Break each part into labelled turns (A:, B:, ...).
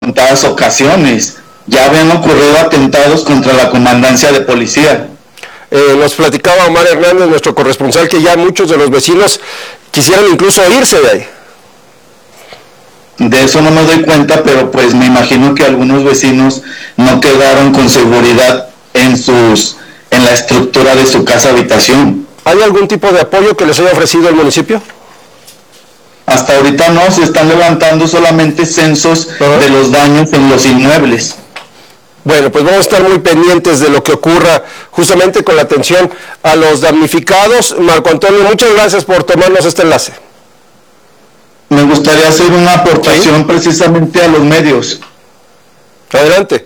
A: contadas ocasiones. Ya habían ocurrido atentados contra la comandancia de policía.
B: Nos platicaba Omar Hernández, nuestro corresponsal, que ya muchos de los vecinos quisieran incluso irse de ahí.
A: De eso no me doy cuenta, pero pues me imagino que algunos vecinos no quedaron con seguridad en la estructura de su casa habitación.
B: ¿Hay algún tipo de apoyo que les haya ofrecido el municipio?
A: Hasta ahorita no, se están levantando solamente censos de los daños en los inmuebles.
B: Bueno, pues vamos a estar muy pendientes de lo que ocurra justamente con la atención a los damnificados. Marco Antonio, muchas gracias por tomarnos este enlace.
A: Me gustaría hacer una aportación precisamente a los medios.
B: Adelante.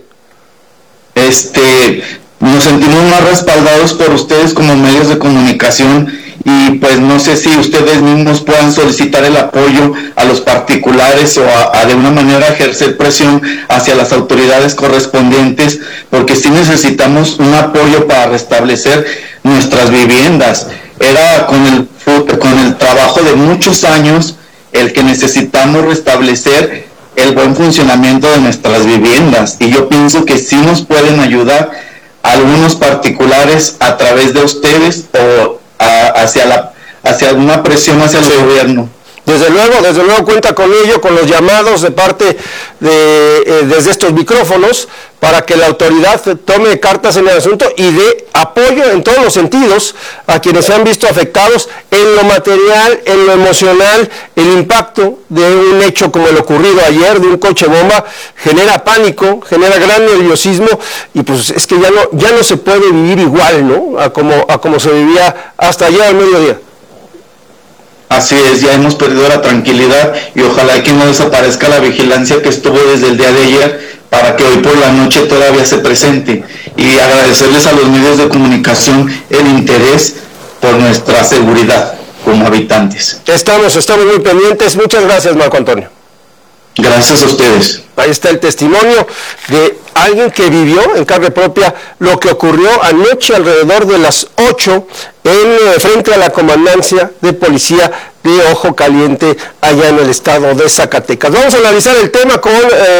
A: Nos sentimos más respaldados por ustedes como medios de comunicación y pues no sé si ustedes mismos puedan solicitar el apoyo a los particulares o a de una manera ejercer presión hacia las autoridades correspondientes, porque sí necesitamos un apoyo para restablecer nuestras viviendas. Era con el trabajo de muchos años el que necesitamos restablecer el buen funcionamiento de nuestras viviendas, y yo pienso que sí nos pueden ayudar algunos particulares a través de ustedes o hacia alguna presión hacia el gobierno.
B: Desde luego cuenta con ello, con los llamados de parte desde estos micrófonos para que la autoridad tome cartas en el asunto y dé apoyo en todos los sentidos a quienes se han visto afectados en lo material, en lo emocional. El impacto de un hecho como el ocurrido ayer, de un coche bomba, genera pánico, genera gran nerviosismo, y pues es que ya no se puede vivir igual, ¿no?, a como se vivía hasta ayer al mediodía.
A: Así es, ya hemos perdido la tranquilidad y ojalá que no desaparezca la vigilancia que estuvo desde el día de ayer para que hoy por la noche todavía se presente, y agradecerles a los medios de comunicación el interés por nuestra seguridad como habitantes.
B: Estamos muy pendientes. Muchas gracias, Marco Antonio.
A: Gracias a ustedes.
B: Ahí está el testimonio de alguien que vivió en carne propia lo que ocurrió anoche alrededor de las 8 frente a la comandancia de policía de Ojo Caliente allá en el estado de Zacatecas. Vamos a analizar el tema con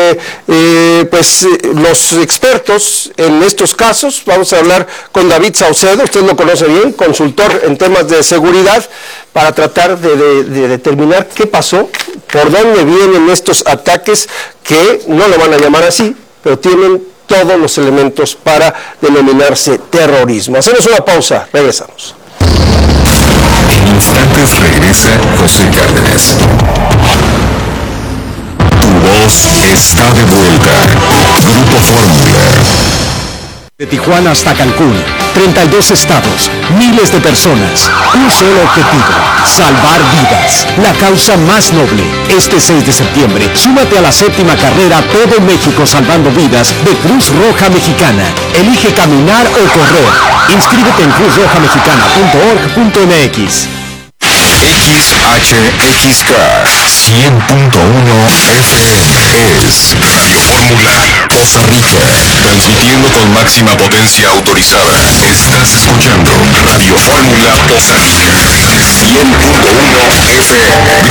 B: los expertos en estos casos. Vamos a hablar con David Saucedo, usted lo conoce bien, consultor en temas de seguridad, para tratar de determinar qué pasó, por dónde vienen estos ataques que no lo van a llamar así, pero tienen todos los elementos para denominarse terrorismo. Hacemos una pausa, regresamos.
C: En instantes regresa José Cárdenas. Tu voz está de vuelta. Grupo Fórmula.
D: De Tijuana hasta Cancún, 32 estados, miles de personas, un solo objetivo: salvar vidas. La causa más noble. Este 6 de septiembre, súmate a la 7ª carrera Todo México Salvando Vidas de Cruz Roja Mexicana. Elige caminar o correr. Inscríbete en cruzrojamexicana.org.mx.
C: XHXK 100.1 FM es Radio Fórmula Costa Rica, transmitiendo con máxima potencia autorizada. Estás escuchando Radio Fórmula Costa Rica 100.1 FM.